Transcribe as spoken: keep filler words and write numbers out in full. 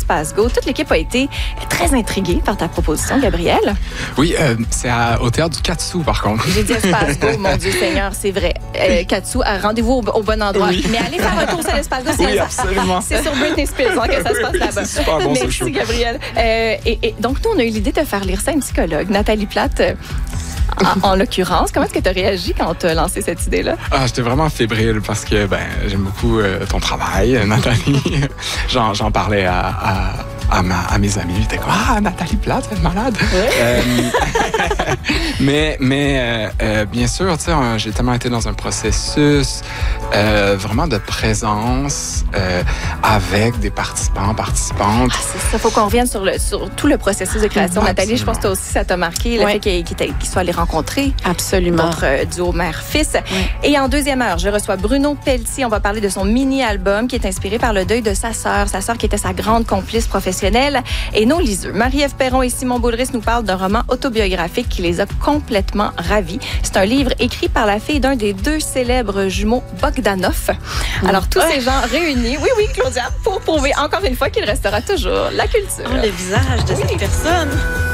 Espace Go. Toute l'équipe a été très intriguée par ta proposition, Gabriel. Oui, euh, c'est à, au théâtre du Katsu, par contre. J'ai dit Espace Go, mon Dieu Seigneur, c'est vrai. Euh, Katsu, rendez-vous au, au bon endroit. Oui. Mais allez faire un tour sur l'Espace Go. Oui, absolument. C'est sur Britney Spears hein, que ça se passe là-bas. C'est super bon, Merci, ce show. Gabriel. Euh, et, et donc, nous, on a eu l'idée de te faire lire ça à une psychologue, Nathalie Plate. Euh, En, en l'occurrence, comment est-ce que tu as réagi quand tu as lancé cette idée-là? Ah, j'étais vraiment fébrile parce que ben, j'aime beaucoup euh, ton travail, Nathalie. j'en, j'en parlais à, à, à, ma, à mes amis. J'étais comme, ah, Nathalie Plate, elle est malade. Ouais. Euh, mais mais euh, euh, bien sûr, tu sais, j'ai tellement été dans un processus euh, vraiment de présence euh, avec des participants, participantes. Ah, c'est ça, il faut qu'on revienne sur, le, sur tout le processus de création. Ah, Nathalie, je pense que toi aussi, ça t'a marqué, le ouais. fait qu'il, qu'il, qu'il soit allé rencontrer Absolument. votre euh, duo mère-fils. Ouais. Et en deuxième heure, je reçois Bruno Pelletier. On va parler de son mini-album qui est inspiré par le deuil de sa sœur, sa sœur qui était sa grande complice professionnelle. Et nos liseux, Marie-Ève Perron et Simon Boulris nous parlent d'un roman autobiographique qui les a complètement ravis. C'est un livre écrit par la fille d'un des deux célèbres jumeaux Bogdanov. Alors, tous ces gens réunis, oui, oui, Claudia, pour prouver encore une fois qu'il restera toujours la culture. Oh, le visage de cette personne.